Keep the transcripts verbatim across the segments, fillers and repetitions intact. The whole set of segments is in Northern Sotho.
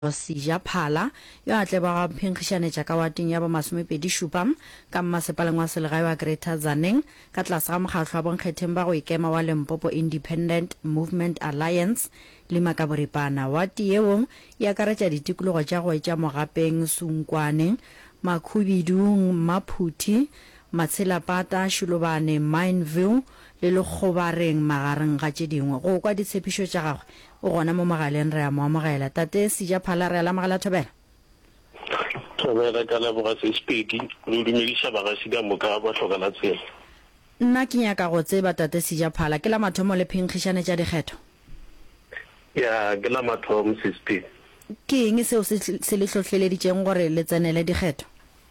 Sijaphala yo a tle ba phenkgishanetša ka wating ya bo masomepedi šupa ka mmasepaleng wa selegae wa Greater Tzaneen ka tlase ga mokgahlwa wa bonkgetheng ba go ikema wa Limpopo Independent Movement Alliance le makaboripana. Wati yeo e akaretša ditikologo tša go etša Mogapeng, Sunkwane, Makhubidung, Maphuti, Matselapata, Shulobane, Mineville le Lekgobareng magareng ga tše dingwe. Go kwa ditshepišo tša gagwe o gona mo mogaleng re a mo amogela. Tate Sijaphala re a lamogela Thobela. Thobela ka leboga se speaking re dumediša bagasi ka moka ba tlhokala tsela. Nna ke nyaka go tseba Tate Sijaphala ke la mathomo le phenkgišane tša dikgetho. Ya ke la mathomo se speaking. Ke eng seo se le hlohleleditšeng gore le tsenele dikgetho?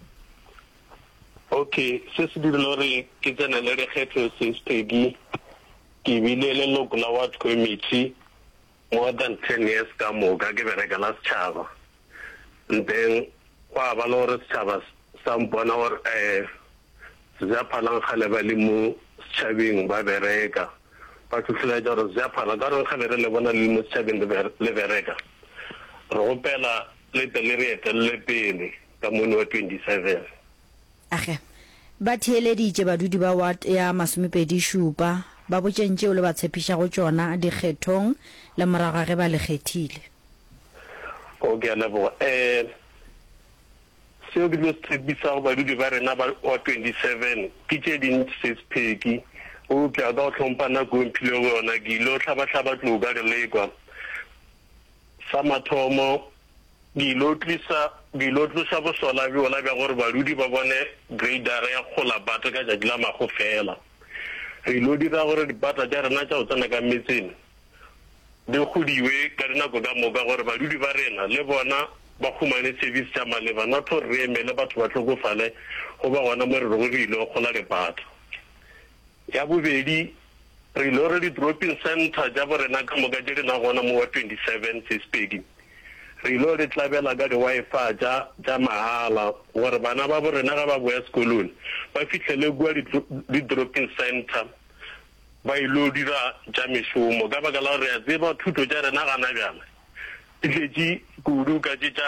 Okay, se se dirile gore ke tsenele dikgetho se speaking ke bile le loko la ward committee more than ten years ka moka ke bereka la setšhaba. And then kwa ba le gore setšhaba sa mpona gore um Sijaphala nkgale ba le mo setšhabeng ba bereka ba tlhotlheletša gore Sijaphala ka gore nkgale re le bona le mo setšhabeng le bereka re gopela lete le re etelele pele ka mone wa twenty-seven. Age ba theeleditše badudi ba ward ya masomepedi šupa ba botšentšeo le ba tshepiša go tšona dikgethong le morago ge ba le kgethile. Okay, leboga um seo ke tlo se tshepiša go badudi ba rena ba wa twenty-seven ke tše dintši se sepheki o tla ka go tlhompha nako e mphile go yona ke ile o tlhaba-tlhaba tloka re lekwa sa mathomo ke ile o tlisa ke ile o tlosa bosola bjola bja gore badudi ba bone gradera ya kgola bata ka tšatši la mago fela. Re ile o dira gore dipata tša rena tša go tsena ka metseng di godiwe ka dinako ka moka gore badudi ba rena le bona ba khumane service tša maleba not gore re emele batho ba tlhokofale go ba gona mo re re go re ile go kgola dipata. Ya bobedi re ile gore di-dropping center tša borena ka moka tše rena gona mo wa twenty-seven se speaking re ile re tlabela ka di-Wi-Fi tša mahala gore bana ba borena ga ba boya sekolong ba fitlhele kua di-dropping center ba ile o dira tša mešomo ka baka la gore ya tseba thuto tša rena gana bjana e tletše kudu ka tše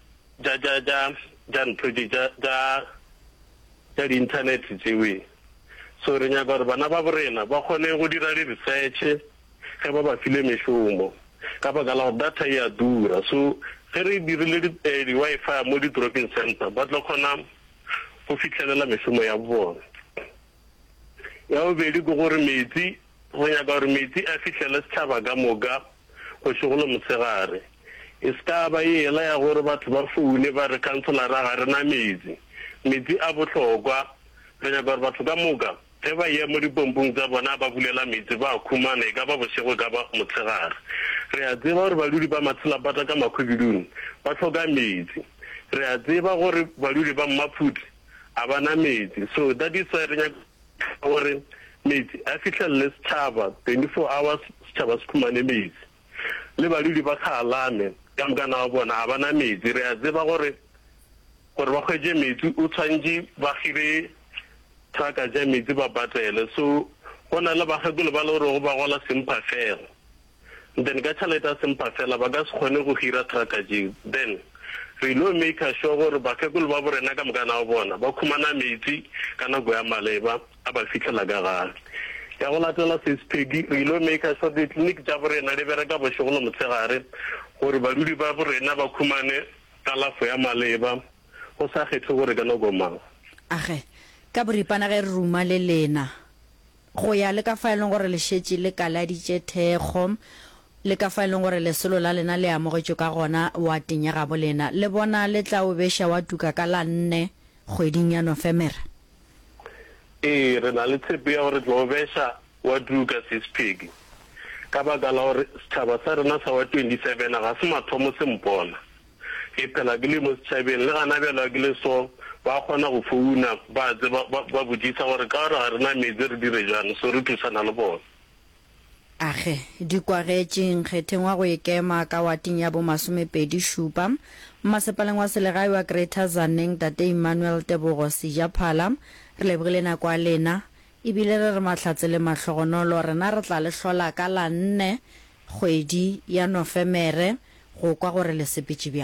tša ntho tša di-internet tsewe. So re nyaka gore bana ba borena ba kgone go dira di-research ge ba ba file mešomo ka baka la gore data e a dura. So ge re dirile di-Wi-Fi mo di-dropping center ba tlo kgona go fitlhelela mešomo ya bona. Ya bobedi ke gore metsi go nyaka gore metsi a fitlhele setšhaba ka moka go šegolo motshegare e se ka ba ela ya gore batho ba foune ba re councilora ga rena metsi. Metsi a bohlokwa re nyaka gore batho ka moka ge ba ye mo dipompong tsa bona ba bulela metsi ba khumana e ka ba bošego ka ba motshegare. Re a tseba gore badudi ba Matselapata ka Makhubidung ba tlhoka metsi. Re a tseba gore badudi ba Maphuti a bana metsi. So that is why re nyaka gore metsi a fitlhelele setšhaba twenty-four hours setšhaba se khumane metsi. Le badudi ba Kgalame ka mokana wa bona a bana metsi. Re a tseba gore gore ba kgwetse metsi o tshwantse ba gire traka tša metsi ba patele. So go na le bagekolo ba le gore go ba gola sempa fela then ka tšhelete ya sempa fela ba ka se kgone go hira traka tšeo. Then re ile make sure gore bakekolo ba borena ka mokana wa bona ba khumana metsi ka nako ya maleba a ba fitlhela ka gare. Ya go latela se sepheki re ile make sure ditleliniki tša borena di bereka bošegolo motshegare gore badudi ba borena ba khumane kalafo ya maleba go sa kgethe gore ka nako mang. Age ka boripana ge re ruma le lena go ya le ka fa e leng gore le šetše le kaladitše thekgo le ka fa e leng gore lesolo la lena le amogetšwe ka gona wa teng ya gabo lena le bona le tla o beša wa tuka ka la nne kgweding ya Nofemere. Ee re na le tshepo ya gore tla o beša wa tuka se sepheki ka baka la gore setšhaba sa rena sa wa twenty-seven ga se mathomo se mpona e phela ke le mo setšhabeng le gana bjela ke le so ba kgona go founa ba ba botsisa gore ka gore ga rena metsi re dire jang so re thusana le bona. Age dikwagetšeng kgetheng wa go ikema ka wating ya bo masomepedi šupa mmasepaleng wa selegae wa Greater Tzaneen Tate Emmanuel Tebogo Sijaphala re lebogile nako ya lena ebile re re mahlatse le mahlogonolo rena re tla le hlola ka la nne kgwedi ya Nofemere go kwa gore le sepetse